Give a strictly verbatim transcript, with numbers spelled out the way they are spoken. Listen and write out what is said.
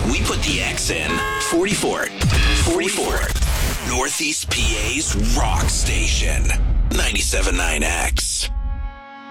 We put the X in. forty-four. forty-four. Northeast P A's rock station. ninety-seven point nine X.